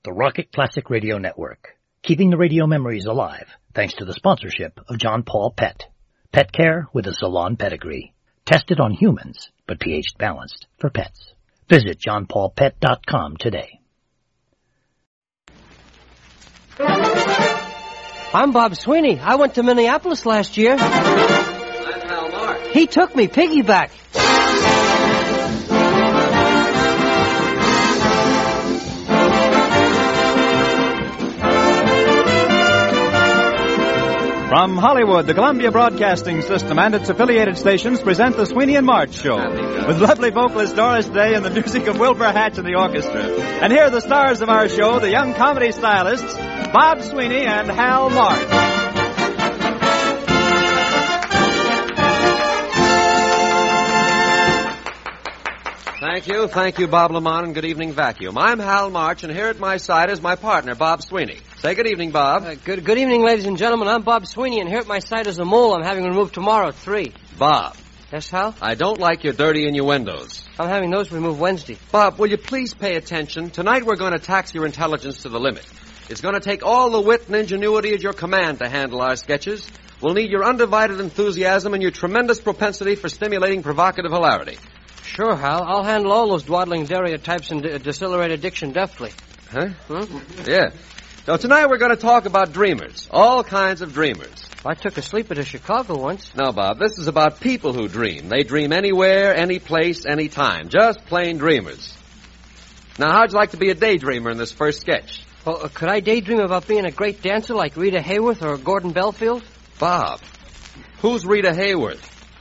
the Rocket Classic Radio Network, keeping the radio memories alive thanks to the sponsorship of John Paul Pet. Pet care with a salon pedigree. Tested on humans, but pH balanced for pets. Visit johnpaulpet.com today. I'm Bob Sweeney. I went to Minneapolis last year. I'm Hal Mark. He took me piggyback. From Hollywood, the Columbia Broadcasting System and its affiliated stations present the Sweeney and March Show, with lovely vocalist Doris Day and the music of Wilbur Hatch and the orchestra. And here are the stars of our show, the young comedy stylists, Bob Sweeney and Hal Mark. Thank you, Bob Lamont, and good evening, Vacuum. I'm Hal March, and here at my side is my partner, Bob Sweeney. Say good evening, Bob. Good evening, ladies and gentlemen. I'm Bob Sweeney, and here at my side is a mole I'm having removed tomorrow at 3. Bob. Yes, Hal? I don't like your dirty innuendos. I'm having those removed Wednesday. Bob, will you please pay attention? Tonight we're going to tax your intelligence to the limit. It's going to take all the wit and ingenuity at your command to handle our sketches. We'll need your undivided enthusiasm and your tremendous propensity for stimulating provocative hilarity. Sure, Hal. I'll handle all those dawdling daguerreotypes and decelerated diction deftly. Huh? Yeah. So tonight we're going to talk about dreamers. All kinds of dreamers. I took a sleeper to Chicago once. No, Bob, this is about people who dream. They dream anywhere, any place, any time. Just plain dreamers. Now, how'd you like to be a daydreamer in this first sketch? Well, could I daydream about being a great dancer like Rita Hayworth or Gordon Belfield? Bob, who's Rita Hayworth?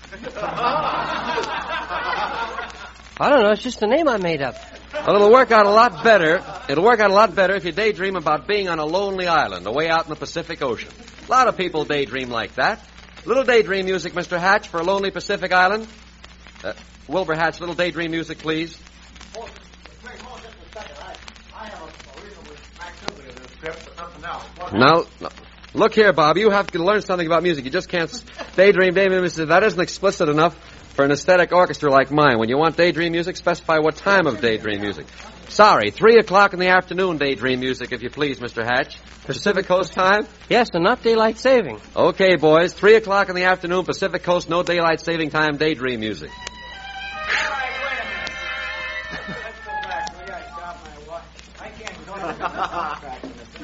I don't know. It's just a name I made up. Well, it'll work out a lot better. It'll work out a lot better if you daydream about being on a lonely island away out in the Pacific Ocean. A lot of people daydream like that. Little daydream music, Mr. Hatch, for a lonely Pacific island. Wilbur Hatch, little daydream music, please. Oh, just a second. I have a reasonable activity in this script, but nothing else. No. Look here, Bob. You have to learn something about music. You just can't daydream. That isn't explicit enough for an aesthetic orchestra like mine. When you want daydream music, specify what time of daydream music. Sorry, 3 o'clock in the afternoon daydream music, if you please, Mr. Hatch. Pacific Coast time? Yes, and not daylight saving. Okay, boys. 3 o'clock in the afternoon, Pacific Coast, no daylight saving time, daydream music. All right, wait a minute. Let's go back. I got my watch. I can't go into the contract with this.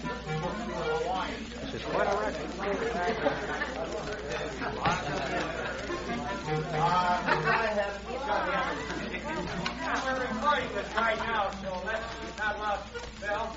This is quite a record. We're recording this right now, so let's not lost Bell.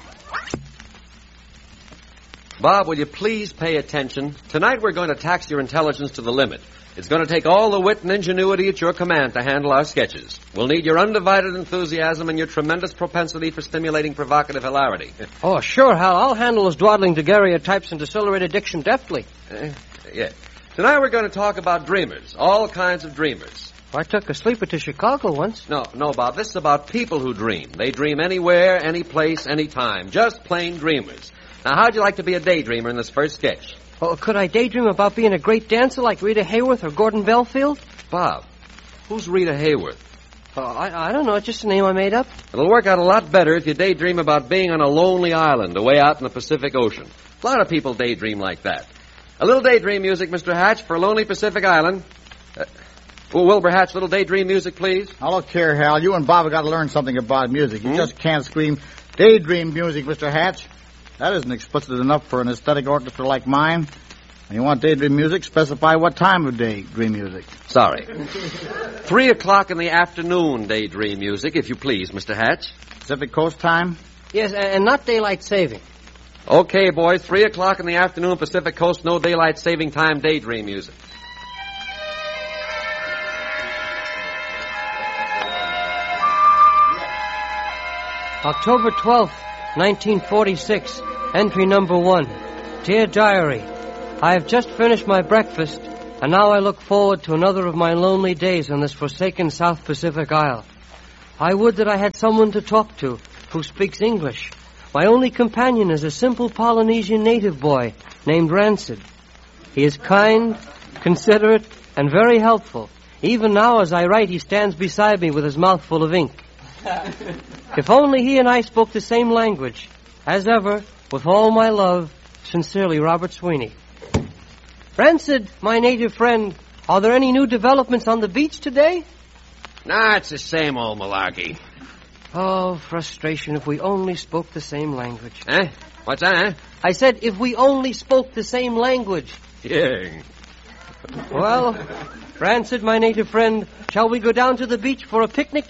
Bob, will you please pay attention? Tonight we're going to tax your intelligence to the limit. It's going to take all the wit and ingenuity at your command to handle our sketches. We'll need your undivided enthusiasm and your tremendous propensity for stimulating provocative hilarity. Oh, sure, Hal. I'll handle those dawdling daguerreotypes and decelerated diction deftly. Yeah. Tonight we're going to talk about dreamers. All kinds of dreamers. I took a sleeper to Chicago once. No, Bob. This is about people who dream. They dream anywhere, any place, any time. Just plain dreamers. Now, how'd you like to be a daydreamer in this first sketch? Oh, could I daydream about being a great dancer like Rita Hayworth or Gordon Belfield? Bob, who's Rita Hayworth? Oh, I don't know. It's just a name I made up. It'll work out a lot better if you daydream about being on a lonely island away out in the Pacific Ocean. A lot of people daydream like that. A little daydream music, Mr. Hatch, for a lonely Pacific island. Wilbur Hatch, little daydream music, please. Now, look here, Hal. You and Bob have got to learn something about music. You just can't scream daydream music, Mr. Hatch. That isn't explicit enough for an aesthetic orchestra like mine. When you want daydream music, specify what time of day dream music. Sorry. 3 o'clock in the afternoon daydream music, if you please, Mr. Hatch. Pacific Coast time? Yes, and not daylight saving. Okay, boys. 3 o'clock in the afternoon, Pacific Coast, no daylight saving time, daydream music. October 12th, 1946. Entry number 1. Dear Diary, I have just finished my breakfast, and now I look forward to another of my lonely days on this forsaken South Pacific Isle. I would that I had someone to talk to who speaks English. My only companion is a simple Polynesian native boy named Rancid. He is kind, considerate, and very helpful. Even now, as I write, he stands beside me with his mouth full of ink. If only he and I spoke the same language. As ever, with all my love, sincerely, Robert Sweeney. Rancid, my native friend, are there any new developments on the beach today? Nah, it's the same old malarkey. Oh, frustration if we only spoke the same language. Eh? What's that, eh? I said if we only spoke the same language. Yeah. Well, Rancid, my native friend, shall we go down to the beach for a picnic